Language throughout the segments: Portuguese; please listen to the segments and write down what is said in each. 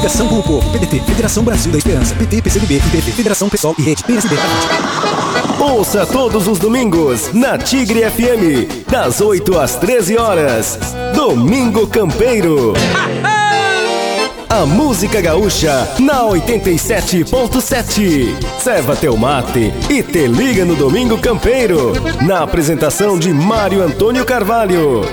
Coligação com o Povo, PDT, Federação Brasil da Esperança, PT, PCdoB, IPV, Federação PSOL e Rede, PSD. Ouça todos os domingos na Tigre FM, das 8 às 13 horas. Domingo Campeiro. A música gaúcha na 87.7. Serva teu mate e te liga no Domingo Campeiro. Na apresentação de Mário Antônio Carvalho.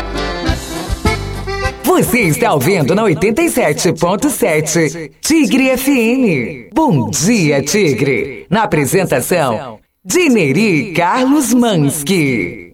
Você está ouvindo na 87.7 Tigre FM. Bom dia, Tigre. Na apresentação de Neri Carlos Mansky.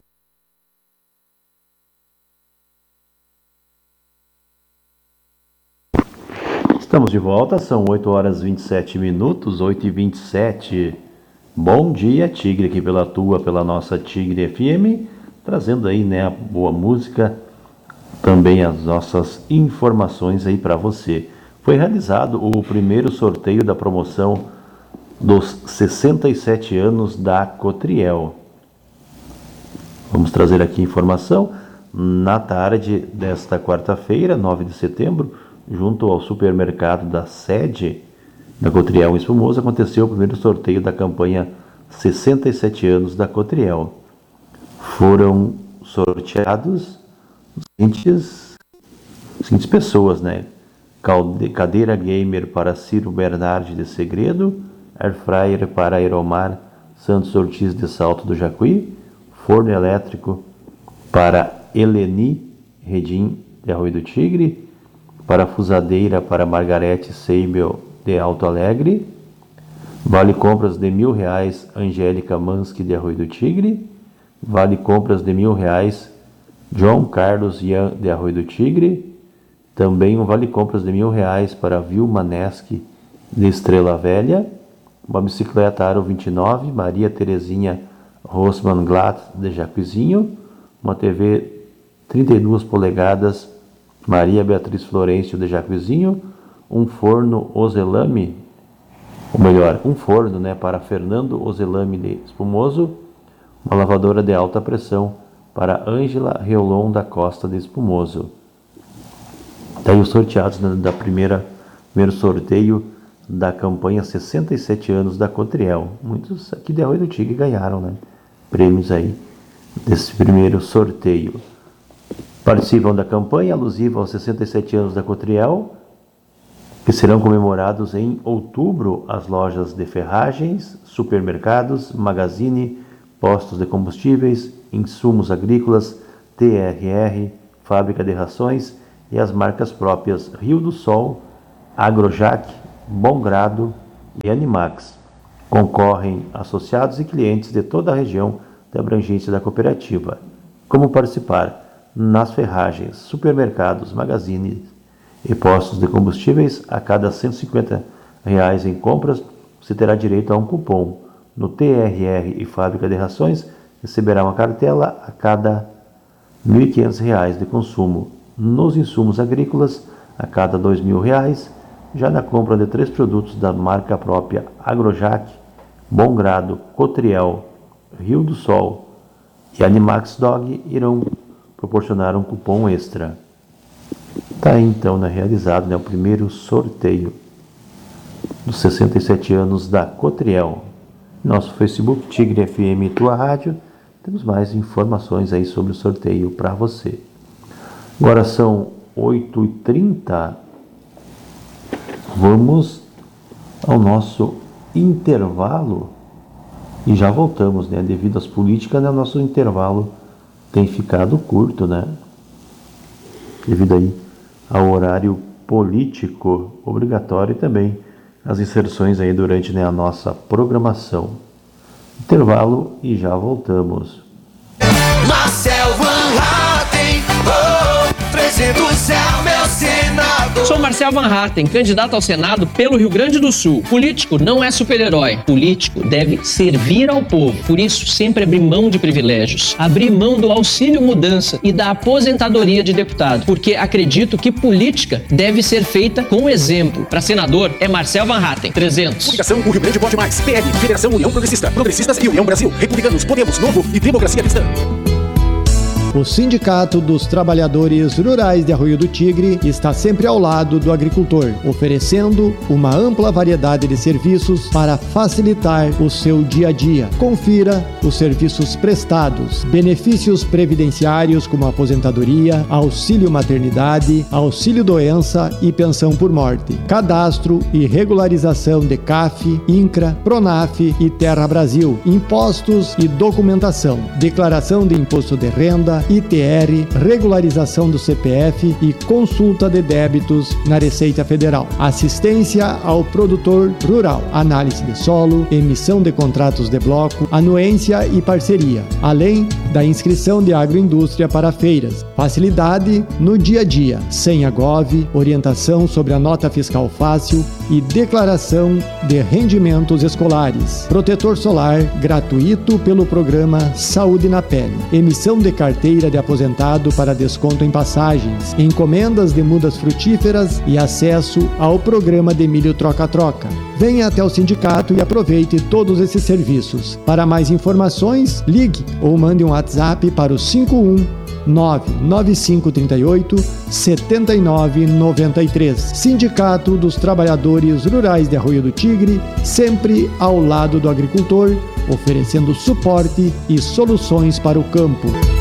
Estamos de volta, são 8 horas e 27 minutos, 8h27. Bom dia, Tigre, aqui pela nossa Tigre FM, trazendo aí, né, a boa música, também as nossas informações aí para você. Foi realizado o primeiro sorteio da promoção dos 67 anos da Cotriel. Vamos trazer aqui informação. Na tarde desta quarta-feira, 9 de setembro, junto ao supermercado da sede da Cotriel em Espumoso, aconteceu o primeiro sorteio da campanha 67 anos da Cotriel. Foram sorteados as seguintes pessoas, né? Cadeira gamer para Ciro Bernardi de Segredo, Airfryer para Aeromar Santos Ortiz de Salto do Jacuí, forno elétrico para Eleni Redim de Arroio do Tigre, parafusadeira para Margarete Seibel de Alto Alegre, vale compras de R$1.000 Angélica Mansky de Arroio do Tigre, vale compras de R$1.000 João Carlos Ian de Arroio do Tigre, também um vale compras de R$1.000 para Vilma Nesky de Estrela Velha, uma bicicleta Aro 29, Maria Terezinha Rossmann Glatt de Jacuizinho, uma TV 32 polegadas Maria Beatriz Florencio de Jacuizinho, um forno Ozelame, ou melhor, um forno, né, para Fernando Ozelame de Espumoso, uma lavadora de alta pressão para Ângela Reolon da Costa de Espumoso. Daí os sorteados, né, primeiro sorteio da campanha 67 anos da Cotriel. Muitos aqui de Arroio do Tigre ganharam, né, prêmios aí desse primeiro sorteio. Participam da campanha alusiva aos 67 anos da Cotriel, que serão comemorados em outubro as lojas de ferragens, supermercados, magazine, postos de combustíveis, insumos agrícolas, TRR, fábrica de rações e as marcas próprias Rio do Sol, Agrojac, Bom Grado e Animax. Concorrem associados e clientes de toda a região de abrangência da cooperativa. Como participar? Nas ferragens, supermercados, magazines e postos de combustíveis, a cada R$150 em compras, você terá direito a um cupom. No TRR e fábrica de rações, receberá uma cartela a cada R$1.500 de consumo. Nos insumos agrícolas, a cada R$2.000. Já na compra de 3 produtos da marca própria Agrojac, Bom Grado, Cotriel, Rio do Sol e Animax Dog, irão proporcionar um cupom extra. Está aí então, né, realizado, né, o primeiro sorteio dos 67 anos da Cotriel. Nosso Facebook, Tigre FM Tua Rádio, temos mais informações aí sobre o sorteio para você. Agora são 8h30, vamos ao nosso intervalo e já voltamos, né? Devido às políticas, né, o nosso intervalo tem ficado curto, né? Devido aí ao horário político obrigatório e também as inserções aí durante, né, a nossa programação. Intervalo e já voltamos. Marcel Van Hatten, presidente do céu, meu senador. Sou Marcel Van Hatten, candidato ao Senado pelo Rio Grande do Sul. Político não é super-herói. Político deve servir ao povo. Por isso, sempre abrir mão de privilégios. Abrir mão do auxílio mudança e da aposentadoria de deputado. Porque acredito que política deve ser feita com exemplo. Para senador, é Marcel Van Hatten, 300. Coligação O Rio Grande Vote Mais, PL, Federação União Progressista, Progressistas e União Brasil, Republicanos, Podemos, Novo e Democracia Cristã. O Sindicato dos Trabalhadores Rurais de Arroio do Tigre está sempre ao lado do agricultor, oferecendo uma ampla variedade de serviços para facilitar o seu dia a dia. Confira os serviços prestados: benefícios previdenciários como aposentadoria, auxílio maternidade, auxílio doença e pensão por morte, cadastro e regularização de CAF, INCRA, PRONAF e Terra Brasil, impostos e documentação, declaração de imposto de renda, ITR, regularização do CPF e consulta de débitos na Receita Federal, assistência ao produtor rural, análise de solo, emissão de contratos de bloco, anuência e parceria, além da inscrição de agroindústria para feiras, facilidade no dia a dia, senha Gov, orientação sobre a nota fiscal fácil e declaração de rendimentos escolares, protetor solar gratuito pelo programa Saúde na Pele, emissão de carteira de aposentado para desconto em passagens, encomendas de mudas frutíferas e acesso ao programa de milho troca-troca. Venha até o sindicato e aproveite todos esses serviços. Para mais informações, ligue ou mande um WhatsApp para o 51995387993. Sindicato dos Trabalhadores Rurais de Arroio do Tigre, sempre ao lado do agricultor, oferecendo suporte e soluções para o campo.